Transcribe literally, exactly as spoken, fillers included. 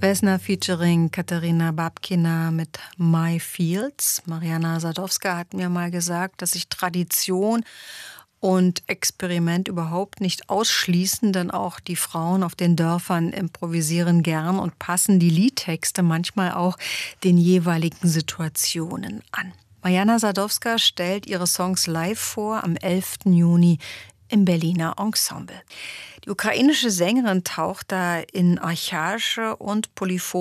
Vesna featuring Katerina Babkina mit My Fields. Mariana Sadowska hat mir mal gesagt, dass sich Tradition und Experiment überhaupt nicht ausschließen, denn auch die Frauen auf den Dörfern improvisieren gern und passen die Liedtexte manchmal auch den jeweiligen Situationen an. Mariana Sadowska stellt ihre Songs live vor am elften Juni im Berliner Ensemble. Die ukrainische Sängerin taucht da in archaische und polyphone